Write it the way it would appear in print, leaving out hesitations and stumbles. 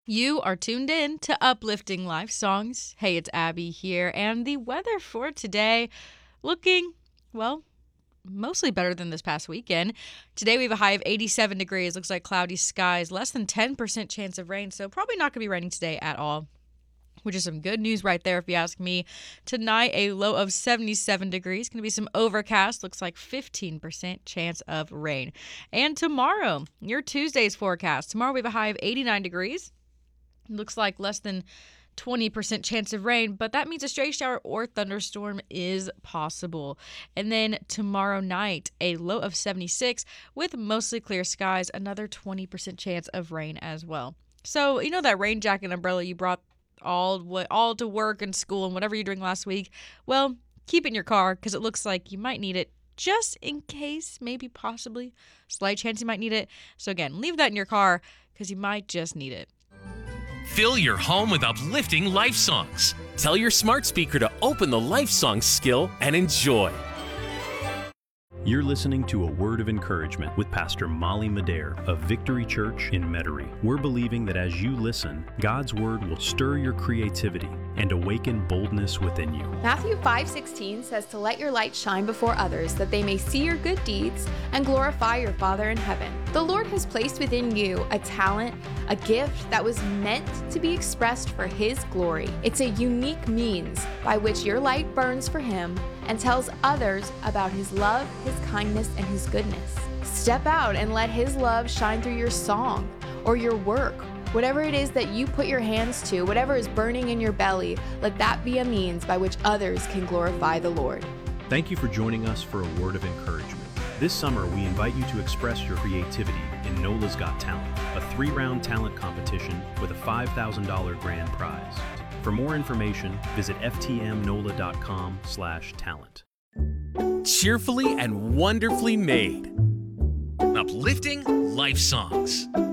You are tuned in to Uplifting Life Songs. Hey, it's Abby here, and the weather for today looking, well, mostly better than this past weekend. Today we have a high of 87 degrees. Looks like cloudy skies, less than 10% chance of rain, so probably not going to be raining today at all, which is some good news right there if you ask me. Tonight, a low of 77 degrees. Going to be some overcast. Looks like 15% chance of rain. And tomorrow, your Tuesday's forecast. Tomorrow we have a high of 89 degrees. Looks like less than 20% chance of rain, but that means a stray shower or thunderstorm is possible. And then tomorrow night, a low of 76 with mostly clear skies, another 20% chance of rain as well. So, you know that rain jacket and umbrella you brought all to work and school and whatever you're doing last week? Well, keep it in your car because it looks like you might need it just in case, maybe possibly, slight chance you might need it. So again, leave that in your car because you might just need it. Fill your home with uplifting life songs. Tell your smart speaker to open the Life Songs skill and enjoy. You're listening to a word of encouragement with Pastor Molly Madare of Victory Church in Metairie. We're believing that as you listen, God's word will stir your creativity and awaken boldness within you. Matthew 5:16 says to let your light shine before others, that they may see your good deeds and glorify your Father in heaven. The Lord has placed within you a talent, a gift that was meant to be expressed for His glory. It's a unique means by which your light burns for Him and tells others about His love, His kindness, and His goodness. Step out and let His love shine through your song or your work. Whatever it is that you put your hands to, whatever is burning in your belly, let that be a means by which others can glorify the Lord. Thank you for joining us for a word of encouragement. This summer, we invite you to express your creativity in NOLA's Got Talent, a 3-round talent competition with a $5,000 grand prize. For more information, visit ftmnola.com/talent. Cheerfully and wonderfully made. Uplifting life songs.